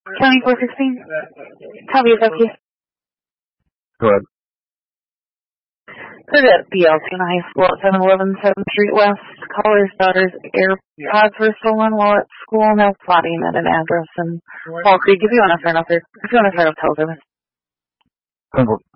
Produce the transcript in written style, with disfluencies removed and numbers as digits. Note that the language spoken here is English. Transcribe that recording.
County 416. How may I help you? Go ahead. We're at BL Tuna High School at 711 7th Street West. Caller's daughter's AirPods were stolen while at school. No plotting at an address in Fall Creek. If you want to start off teleservice.